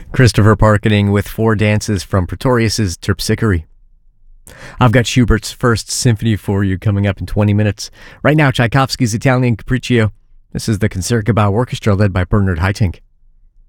Christopher Parkening with four dances from Pretorius's Terpsichore. I've got Schubert's First Symphony for you coming up in 20 minutes. Right now, Tchaikovsky's Italian Capriccio. This is the Concertgebouw Orchestra led by Bernard Haitink.